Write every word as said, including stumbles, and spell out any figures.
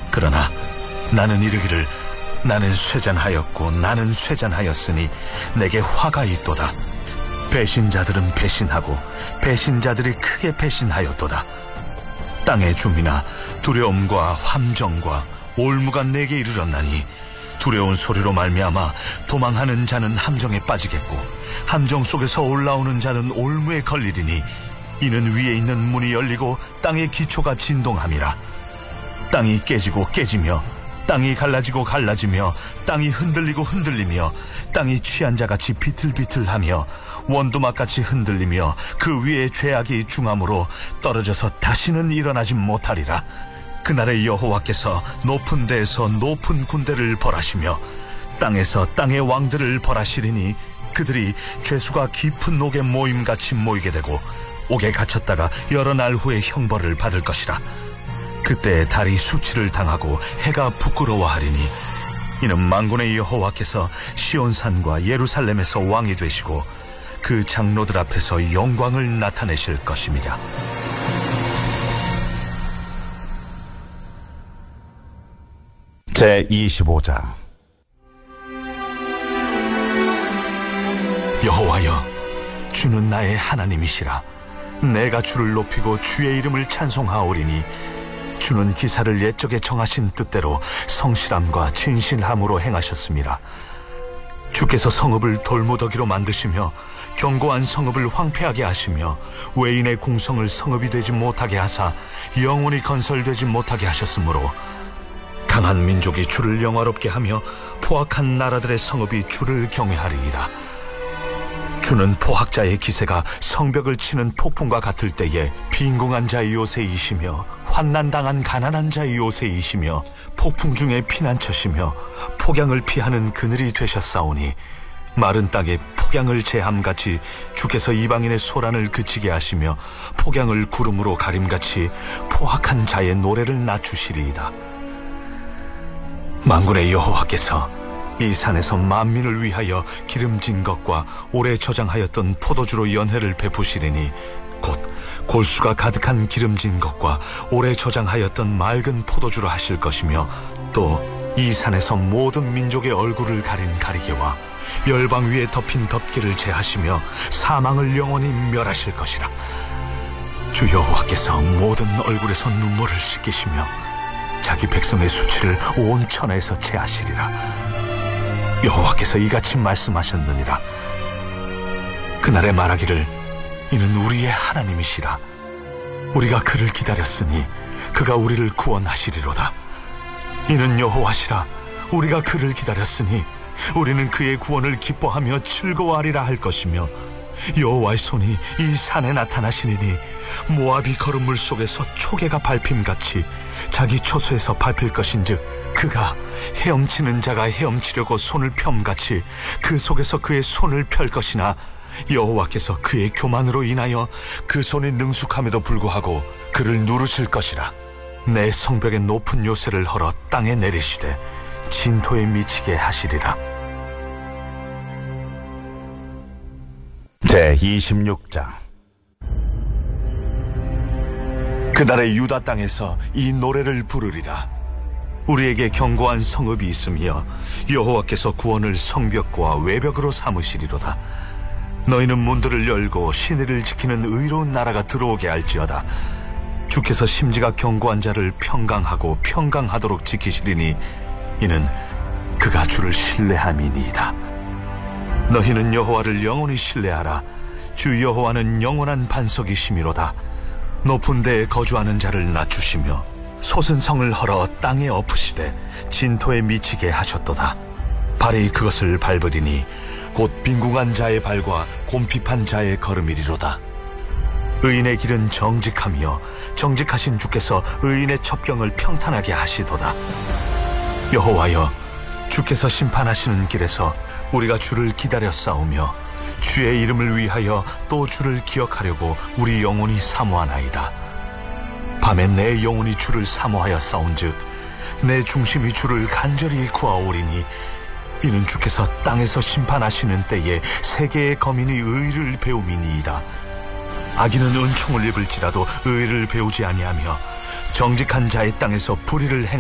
그러나 나는 이르기를 나는 쇠잔하였고 나는 쇠잔하였으니 내게 화가 있도다. 배신자들은 배신하고 배신자들이 크게 배신하였도다. 땅의 주민아, 두려움과 함정과 올무가 내게 이르렀나니 두려운 소리로 말미암아 도망하는 자는 함정에 빠지겠고 함정 속에서 올라오는 자는 올무에 걸리리니 이는 위에 있는 문이 열리고 땅의 기초가 진동함이라. 땅이 깨지고 깨지며 땅이 갈라지고 갈라지며 땅이 흔들리고 흔들리며 땅이 취한 자같이 비틀비틀하며 원두막같이 흔들리며 그 위에 죄악이 중함으로 떨어져서 다시는 일어나지 못하리라. 그날에 여호와께서 높은 데에서 높은 군대를 벌하시며 땅에서 땅의 왕들을 벌하시리니 그들이 죄수가 깊은 옥에 모임같이 모이게 되고 옥에 갇혔다가 여러 날 후에 형벌을 받을 것이라. 그때 달이 수치를 당하고 해가 부끄러워하리니 이는 만군의 여호와께서 시온산과 예루살렘에서 왕이 되시고 그 장로들 앞에서 영광을 나타내실 것입니다. 제이십오 장. 여호와여, 주는 나의 하나님이시라. 내가 주를 높이고 주의 이름을 찬송하오리니 주는 기사를 옛적에 정하신 뜻대로 성실함과 진실함으로 행하셨습니다. 주께서 성읍을 돌무더기로 만드시며 견고한 성읍을 황폐하게 하시며 외인의 궁성을 성읍이 되지 못하게 하사 영원히 건설되지 못하게 하셨으므로 강한 민족이 주를 영화롭게 하며 포악한 나라들의 성읍이 주를 경외하리이다. 주는 포학자의 기세가 성벽을 치는 폭풍과 같을 때에 빈궁한 자의 요새이시며 환난당한 가난한 자의 요새이시며 폭풍 중에 피난처시며 폭양을 피하는 그늘이 되셨사오니 마른 땅에 폭양을 제함같이 주께서 이방인의 소란을 그치게 하시며 폭양을 구름으로 가림같이 포악한 자의 노래를 낮추시리이다. 만군의 여호와께서 이 산에서 만민을 위하여 기름진 것과 오래 저장하였던 포도주로 연회를 베푸시리니 곧 골수가 가득한 기름진 것과 오래 저장하였던 맑은 포도주로 하실 것이며 또 이 산에서 모든 민족의 얼굴을 가린 가리개와 열방 위에 덮인 덮개를 제하시며 사망을 영원히 멸하실 것이라. 주 여호와께서 모든 얼굴에서 눈물을 씻기시며 자기 백성의 수치를 온 천하에서 제하시리라. 여호와께서 이같이 말씀하셨느니라. 그날에 말하기를 이는 우리의 하나님이시라. 우리가 그를 기다렸으니 그가 우리를 구원하시리로다. 이는 여호와시라. 우리가 그를 기다렸으니 우리는 그의 구원을 기뻐하며 즐거워하리라 할 것이며 여호와의 손이 이 산에 나타나시리니 모압이 걸음물 속에서 초계가 밟힘같이 자기 처소에서 밟힐 것인즉 그가 헤엄치는 자가 헤엄치려고 손을 펴같이 그 속에서 그의 손을 펼 것이나 여호와께서 그의 교만으로 인하여 그 손이 능숙함에도 불구하고 그를 누르실 것이라. 내 성벽의 높은 요새를 헐어 땅에 내리시되 진토에 미치게 하시리라. 제이십육 장. 그날의 유다 땅에서 이 노래를 부르리라. 우리에게 견고한 성읍이 있으며 여호와께서 구원을 성벽과 외벽으로 삼으시리로다. 너희는 문들을 열고 시내를 지키는 의로운 나라가 들어오게 할지어다. 주께서 심지가 견고한 자를 평강하고 평강하도록 지키시리니 이는 그가 주를 신뢰함이니이다. 너희는 여호와를 영원히 신뢰하라. 주 여호와는 영원한 반석이시미로다. 높은 데에 거주하는 자를 낮추시며 솟은 성을 헐어 땅에 엎으시되 진토에 미치게 하셨도다. 발이 그것을 밟으리니 곧 빈궁한 자의 발과 곰핍한 자의 걸음이리로다. 의인의 길은 정직하며 정직하신 주께서 의인의 첩경을 평탄하게 하시도다. 여호와여, 주께서 심판하시는 길에서 우리가 주를 기다려 싸우며 주의 이름을 위하여 또 주를 기억하려고 우리 영혼이 사모하나이다. 밤에 내 영혼이 주를 사모하여 싸운즉 내 중심이 주를 간절히 구하오리니 이는 주께서 땅에서 심판하시는 때에 세계의 거민이 의를 배움이니이다. 악인은 은총을 입을지라도 의를 배우지 아니하며 정직한 자의 땅에서 불의를 행